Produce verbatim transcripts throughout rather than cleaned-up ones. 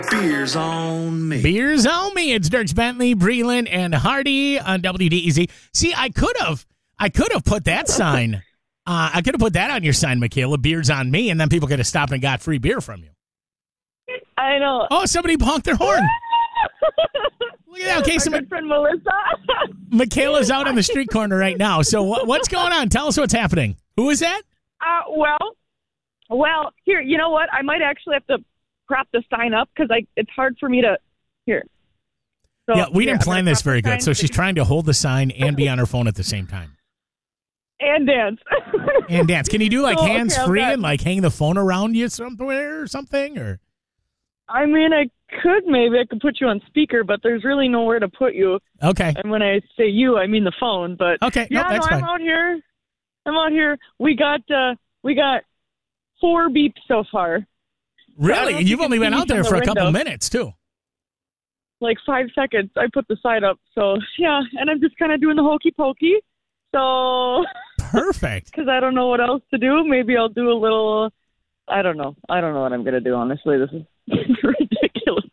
Beers on me. Beers on me. It's Dierks Bentley, Breland, and Hardy on W D E Z. See, I could have, I could have put that sign. Uh, I could have put that on your sign, Michaela. Beers on me, and then people could have stopped and got free beer from you. I know. Oh, somebody honked their horn. Look at that. Okay, so My good friend Melissa. Michaela's out on the street corner right now. So what, what's going on? Tell us what's happening. Who is that? Uh, well, well, here, you know what? I might actually have to prop the sign up because I it's hard for me to here. So, yeah, we here, didn't plan this very good. sign. So she's trying to hold the sign and be on her phone at the same time. And dance. And dance. Can you do like So, hands okay, free okay. and like hang the phone around you somewhere or something? Or I mean, I could maybe. I could put you on speaker, but there's really nowhere to put you. okay, And when I say you, I mean the phone. But okay, yeah, no, that's no, I'm fine. out here. I'm out here. We got uh, we got four beeps so far. I don't know Really? if And you you've can only been see out there from the for a couple window. minutes too. Like five seconds. I put the sign up. So yeah, and I'm just kind of doing the hokey pokey. So Perfect. because I don't know what else to do. Maybe I'll do a little. I don't know. I don't know what I'm gonna do. Honestly, this is ridiculous.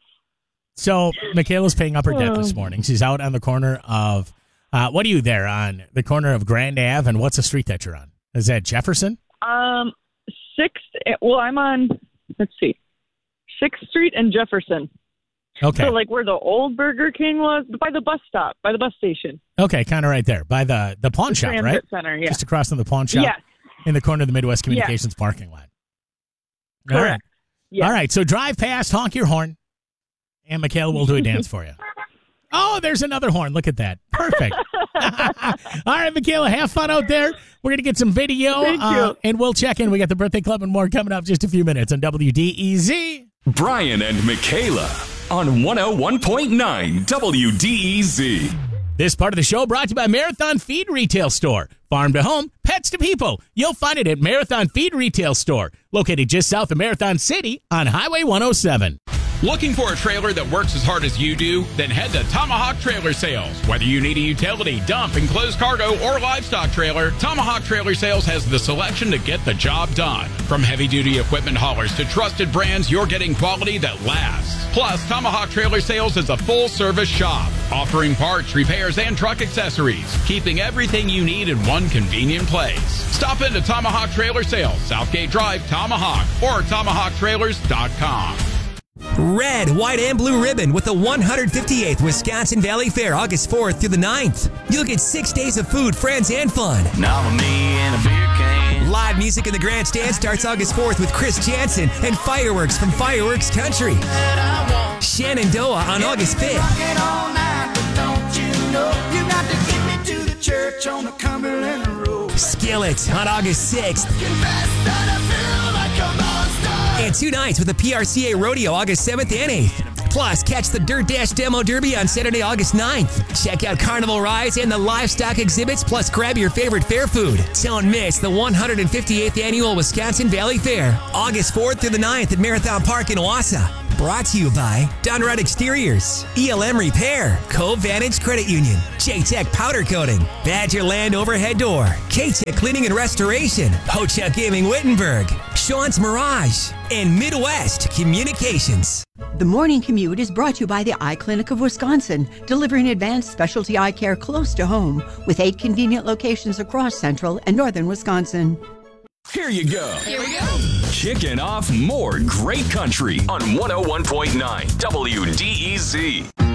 So Michaela's paying up her debt this Oh. morning. She's out on the corner of uh, what are you there on the corner of Grand Ave and what's the street that you're on? Is that Jefferson? Um, sixth. Well, I'm on. Let's see, Sixth Street and Jefferson. Okay. So like where the old Burger King was, by the bus stop, by the bus station, Okay, kind of right there by the the pawn the shop, transit right? center. Yeah. Just across from the pawn shop Yes. in the corner of the Midwest Communications parking lot. All right. Correct. Yes. All right. So drive past, honk your horn, and Michaela will do a dance for you. Oh, there's another horn. Look at that. Perfect. All right, Michaela, have fun out there. We're going to get some video, Thank uh, you. and we'll check in. We got the birthday club and more coming up just a few minutes on W D E Z. Brian and Michaela on one oh one point nine W D E Z. This part of the show brought to you by Marathon Feed Retail Store. Farm to home, pets to people. You'll find it at Marathon Feed Retail Store, located just south of Marathon City on Highway one oh seven. Looking for a trailer that works as hard as you do? Then head to Tomahawk Trailer Sales. Whether you need a utility, dump, enclosed cargo, or livestock trailer, Tomahawk Trailer Sales has the selection to get the job done. From heavy-duty equipment haulers to trusted brands, you're getting quality that lasts. Plus, Tomahawk Trailer Sales is a full-service shop, offering parts, repairs, and truck accessories, keeping everything you need in one convenient place. Stop into Tomahawk Trailer Sales, Southgate Drive, Tomahawk, or tomahawk trailers dot com. Red, white, and blue ribbon with the one hundred fifty-eighth Wisconsin Valley Fair, August fourth through the ninth. You'll get six days of food, friends, and fun. Now me and a beer can. Live music in the grandstand starts August fourth with Chris Jansen and fireworks from Fireworks Country. Shenandoah on August fifth. All night, but don't you know you got to get me to the church on the Cumberland Road. Skillet on August sixth. Confess that I feel like a monster. And two nights with the P R C A Rodeo August seventh and eighth. Plus, catch the Dirt Dash Demo Derby on Saturday, August ninth. Check out Carnival rides and the livestock exhibits, plus grab your favorite fair food. Don't miss the one hundred fifty-eighth Annual Wisconsin Valley Fair, August fourth through the ninth at Marathon Park in Wausau. Brought to you by Dunrod Exteriors, E L M Repair, Cove Vantage Credit Union, J-Tech Powder Coating, Badgerland Overhead Door, K-Tech Cleaning and Restoration, Ho-Chuck Gaming Wittenberg, Sean's Mirage, and Midwest Communications. The Morning Commute is brought to you by the Eye Clinic of Wisconsin, delivering advanced specialty eye care close to home with eight convenient locations across central and northern Wisconsin. Here you go. Here we go. Kicking off more great country on one oh one point nine W D E Z.